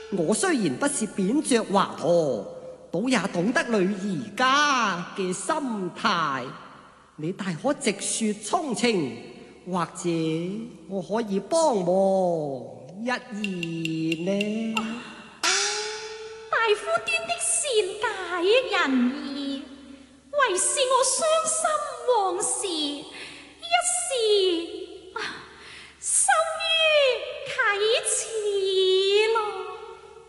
我雖然不是扁着華佗，倒也懂得女兒家嘅心態。你大可直說衷情，或者我可以幫忙一二呢？ 大夫端的善解人意，為是我傷心往事